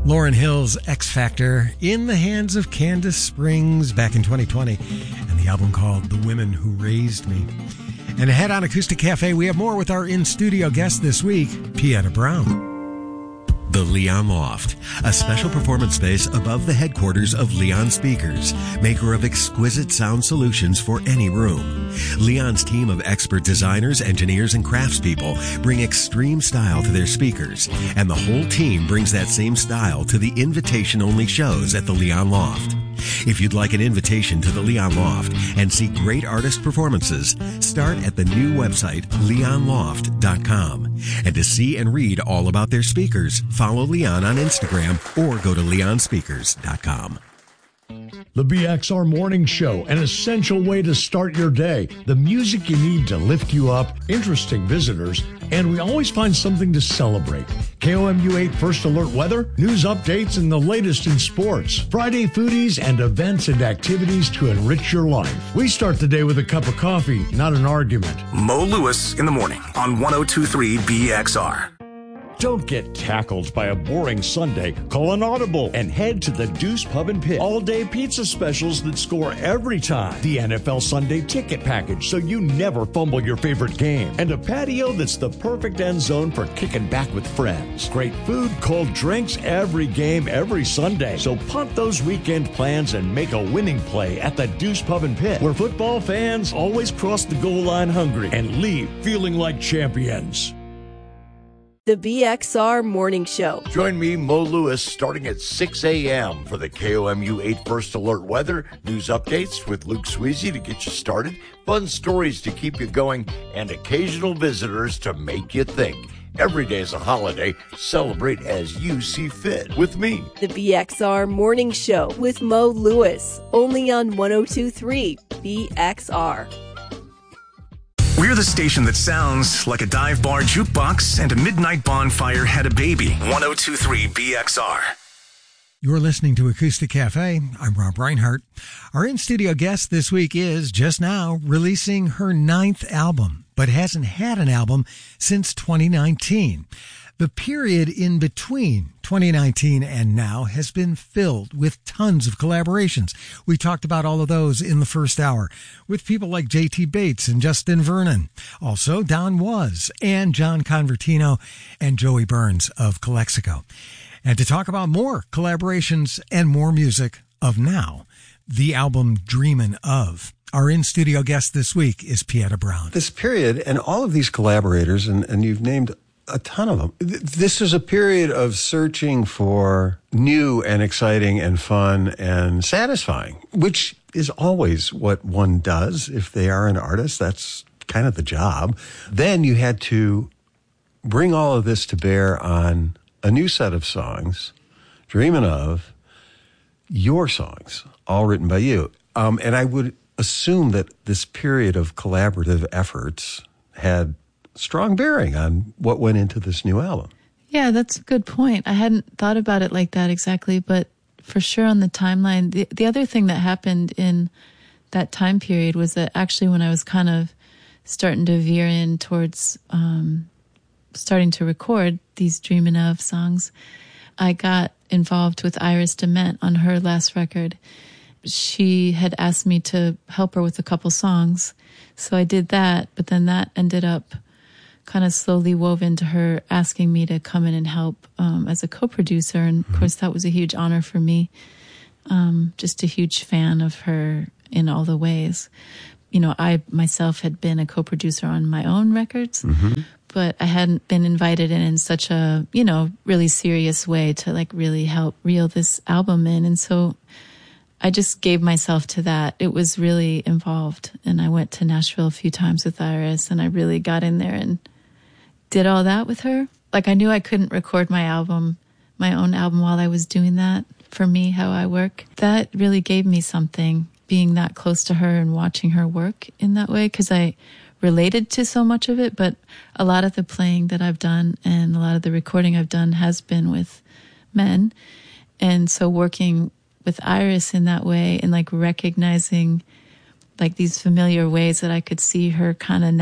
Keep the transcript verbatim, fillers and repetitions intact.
Lauryn Hill's X Factor in the hands of Candace Springs back in twenty twenty, and the album called The Women Who Raised Me. And ahead on Acoustic Cafe, we have more with our in-studio guest this week, Pieta Brown. The Leon Loft, a special performance space above the headquarters of Leon Speakers, maker of exquisite sound solutions for any room. Leon's team of expert designers, engineers, and craftspeople bring extreme style to their speakers, and the whole team brings that same style to the invitation-only shows at the Leon Loft. If you'd like an invitation to the Leon Loft and see great artist performances, start at the new website, leon loft dot com. And to see and read all about their speakers, follow Leon on Instagram or go to leon speakers dot com. The B X R Morning Show, an essential way to start your day. The music you need to lift you up, interesting visitors, and we always find something to celebrate. K O M U eight First Alert weather, news updates, and the latest in sports. Friday foodies and events and activities to enrich your life. We start the day with a cup of coffee, not an argument. Mo Lewis in the morning on one oh two point three B X R. Don't get tackled by a boring Sunday. Call an audible and head to the Deuce Pub and Pit. All-day pizza specials that score every time. The N F L Sunday ticket package so you never fumble your favorite game. And a patio that's the perfect end zone for kicking back with friends. Great food, cold drinks, every game, every Sunday. So punt those weekend plans and make a winning play at the Deuce Pub and Pit, where football fans always cross the goal line hungry and leave feeling like champions. The B X R Morning Show. Join me, Mo Lewis, starting at six a.m. for the K O M U eight First Alert weather, news updates with Luke Sweezy to get you started, fun stories to keep you going, and occasional visitors to make you think. Every day is a holiday. Celebrate as you see fit with me. The B X R Morning Show with Mo Lewis, only on one oh two point three B X R. We're the station that sounds like a dive bar jukebox and a midnight bonfire had a baby. one oh two point three B X R. You're listening to Acoustic Cafe. I'm Rob Reinhart. Our in-studio guest this week is, just now, releasing her ninth album, but hasn't had an album since twenty nineteen. The period in between twenty nineteen and now has been filled with tons of collaborations. We talked about all of those in the first hour with people like J T Bates and Justin Vernon. Also, Don Was and John Convertino and Joey Burns of Calexico. And to talk about more collaborations and more music of now, the album Dreamin' Of. Our in-studio guest this week is Pieta Brown. This period and all of these collaborators, and, and you've named a ton of them. This is a period of searching for new and exciting and fun and satisfying, which is always what one does if they are an artist. That's kind of the job. Then you had to bring all of this to bear on a new set of songs, Dreamin' Of, your songs, all written by you. Um, and I would assume that this period of collaborative efforts had strong bearing on what went into this new album. Yeah, that's a good point. I hadn't thought about it like that exactly, but for sure on the timeline, the, the other thing that happened in that time period was that actually when I was kind of starting to veer in towards um, starting to record these Dreamin' Of songs, I got involved with Iris DeMent on her last record. She had asked me to help her with a couple songs, so I did that, but then that ended up kind of slowly wove into her asking me to come in and help um, as a co-producer. And of course, that was a huge honor for me. Um, just a huge fan of her in all the ways. You know, I myself had been a co-producer on my own records, mm-hmm. but I hadn't been invited in in such a, you know, really serious way to like really help reel this album in. And so I just gave myself to that. It was really involved. And I went to Nashville a few times with Iris, and I really got in there and did all that with her. Like, I knew I couldn't record my album, my own album, while I was doing that. For me, how I work, that really gave me something, being that close to her and watching her work in that way, because I related to so much of it. But a lot of the playing that I've done and a lot of the recording I've done has been with men. And so working with Iris in that way and like recognizing like these familiar ways that I could see her kind of